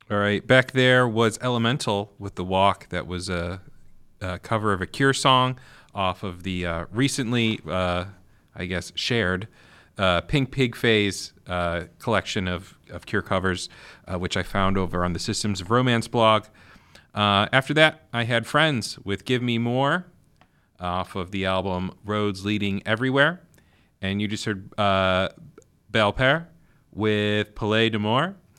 All right. Back there was Elemental with The Walk. That was a cover of a Cure song off of the recently, I guess, shared Pink Pig Phase collection of Cure covers, which I found over on the Systems of Romance blog. After that, I had Friends with Give Me More off of the album Roads Leading Everywhere. And you just heard Belpaire with Palais d'Amour